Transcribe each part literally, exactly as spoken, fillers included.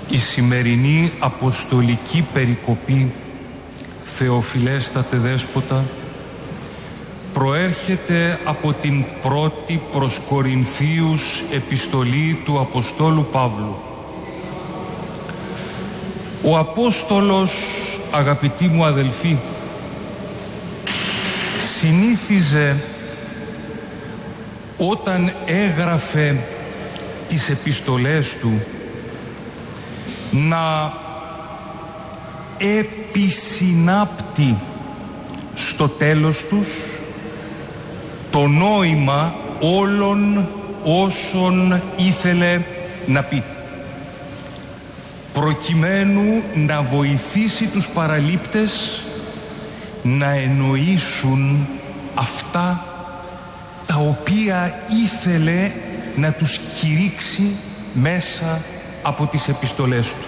Η σημερινή αποστολική περικοπή, Θεοφιλέστατε Δέσποτα, προέρχεται από την πρώτη προς Κορινθίους επιστολή του Αποστόλου Παύλου. Ο Απόστολος, αγαπητοί μου αδελφοί, συνήθιζε όταν έγραφε τις επιστολές του να επισυνάπτει στο τέλος τους το νόημα όλων όσων ήθελε να πει, προκειμένου να βοηθήσει τους παραλήπτες να εννοήσουν αυτά τα οποία ήθελε να τους κηρύξει μέσα από τις επιστολές του.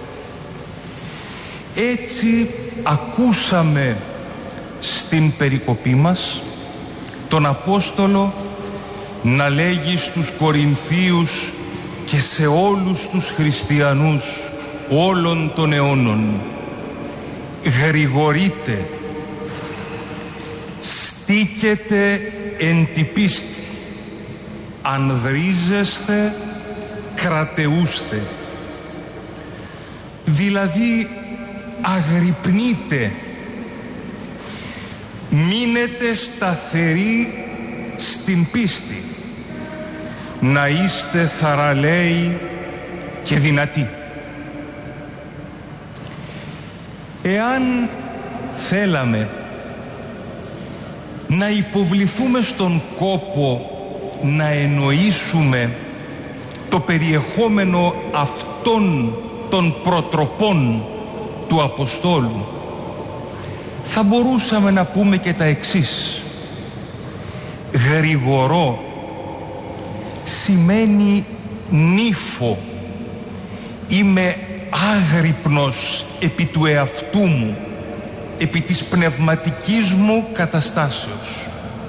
Έτσι ακούσαμε στην περικοπή μας τον Απόστολο να λέγει στους Κορινθίους και σε όλους τους χριστιανούς όλων των αιώνων: γρηγορείτε, στήκετε εν τη πίστη, ανδρίζεστε, κρατεούστε. Δηλαδή αγρυπνείτε, μείνετε σταθεροί στην πίστη, να είστε θαραλέοι και δυνατοί. Εάν θέλαμε να υποβληθούμε στον κόπο να εννοήσουμε το περιεχόμενο αυτών των προτροπών του Αποστόλου, θα μπορούσαμε να πούμε και τα εξής: γρηγορό σημαίνει νύφο, είμαι άγρυπνος επί του εαυτού μου, επί της πνευματικής μου καταστάσεως.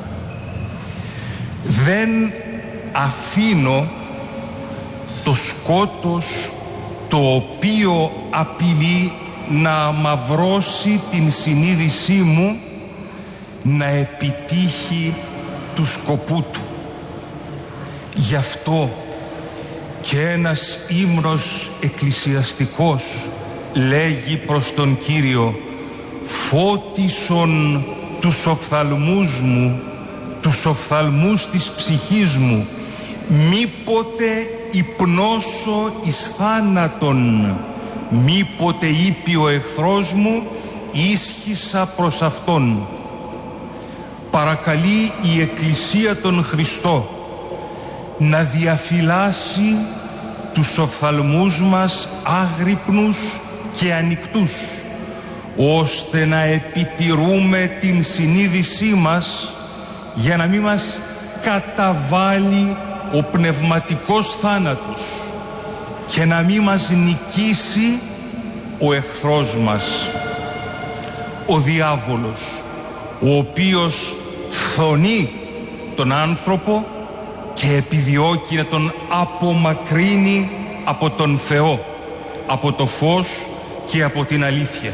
Δεν αφήνω το σκότος το οποίο απειλεί να αμαυρώσει την συνείδησή μου να επιτύχει του σκοπού του. Γι' αυτό και ένας ύμνος εκκλησιαστικός λέγει προς τον Κύριο: φώτισον τους οφθαλμούς μου, τους οφθαλμούς της ψυχής μου, μήποτε υπνώσω εις θάνατον, μήποτε είπε ο εχθρός μου, ίσχυσα προς αυτόν. Παρακαλεί η Εκκλησία τον Χριστό να διαφυλάσει τους οφθαλμούς μας άγρυπνους και ανοιχτούς, ώστε να επιτηρούμε την συνείδησή μας για να μην μας καταβάλει ο πνευματικός θάνατος και να μην μας νικήσει ο εχθρός μας, ο διάβολος, ο οποίος φθονεί τον άνθρωπο και επιδιώκει να τον απομακρύνει από τον Θεό, από το φως και από την αλήθεια.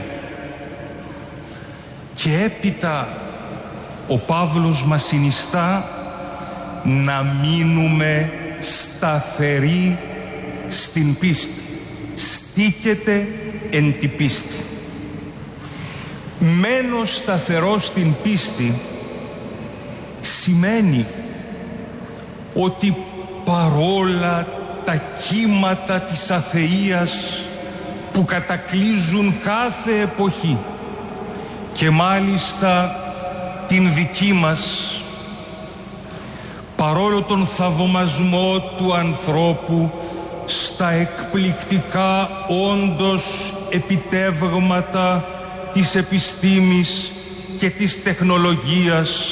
Και έπειτα ο Παύλος μας συνιστά να μείνουμε σταθεροί στην πίστη. Στήκετε εν τη πίστη. Μένω σταθερός στην πίστη σημαίνει ότι παρόλα τα κύματα της αθείας που κατακλείζουν κάθε εποχή και μάλιστα την δική μας, παρόλο τον θαυμασμό του ανθρώπου στα εκπληκτικά όντως επιτεύγματα της επιστήμης και της τεχνολογίας,